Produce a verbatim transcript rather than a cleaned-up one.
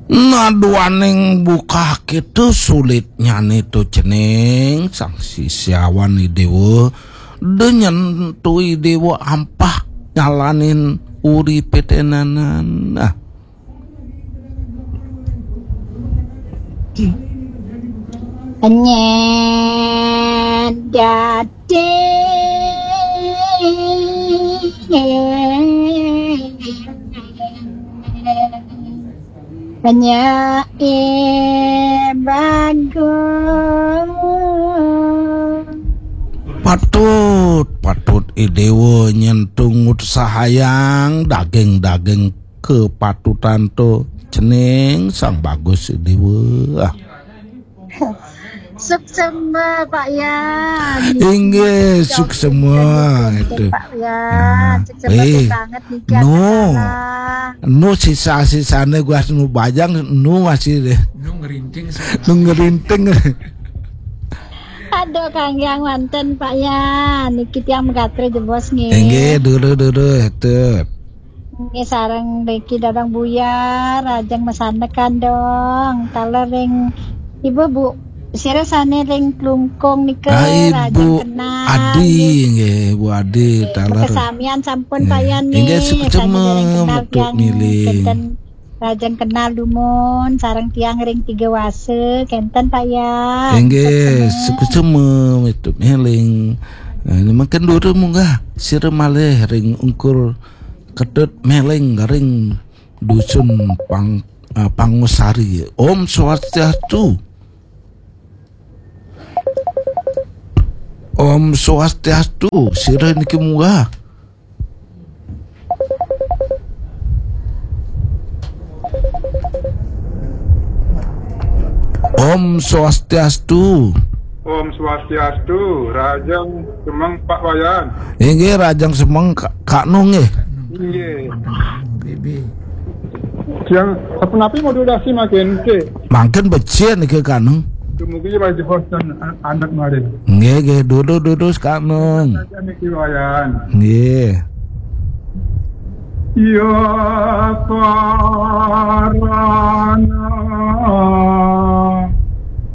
Naduaning buka kitu sulitnya nitu cening sang sisiawan idewa dengan tu idewa ampah nyalanin uripe tenanan. Nah nyedati hanya bagus patut patut idewa nyentungut sahayang daging-daging kepatutan tu cening sang bagus idewa. Suk semua Pak Yan. Inggih suk semua itu. Pak Yan, suk semua eh, banget nikah. No, no sisa-sisane gua nu bajang nu masih deh. Nu ngerinting. Nu ngerinting. Aduh Kang Yang manten Pak Yan, niki tiang megatre jebos nggih. Inggih dulu-dulu itu. Nggih sareng Reki dadang buyar, ajeng mesanekan dong. Kalau ring Ibu Bu sira sane ring klungkung nike ah, Ibu Adi nggih Bu Adi talar kesamian sampun Pak Yan nih nggih sekeceme metuk miling rajeng kenal dumun sareng tiang ring tiga wase kenten Pak Yan nggih sekeceme metuk miling ini makan dulu munggah sira malih ring ungkur kedut meleng ring dusun pang uh, Pangusari. Om Swastiastu. Om Swastiastu, sira niki munggah. Om Swastiastu. Om Swastiastu, Rajang Semeng Pak Wayan. Inggih Rajang Semeng Kak Nung nggih. Inggih. Bibi. Yang sepenapi modulasi makin ke. Makin becien niki Kak Nung. Mungkin baju hosten anak mari. Nggih nggih duduk-duduk Kak Nung. Saja niki Wayan. Nggih. Ya karana